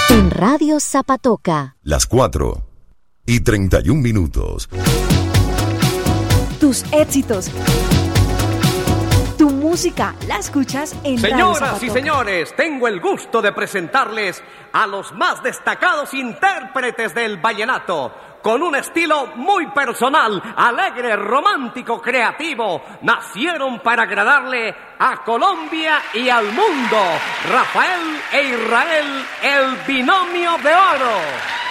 En Radio Zapatoca. Las 4:31. Tus éxitos. Tu música la escuchas en Radio Señoras Zapatoca. y señores, tengo el gusto de presentarles a los más destacados intérpretes del vallenato. Con un estilo muy personal, alegre, romántico, creativo, nacieron para agradarle a Colombia y al mundo. Rafael e Israel, el binomio de oro.